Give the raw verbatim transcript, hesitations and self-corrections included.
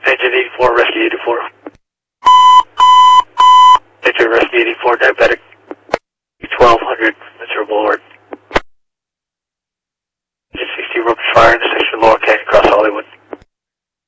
Engine eighty-four, Rescue eighty-four. Engine Rescue eighty-four, diabetic. twelve hundred, Mister Boulevard. Engine sixty, rupture fire, intersection Lower Canyon, across Hollywood.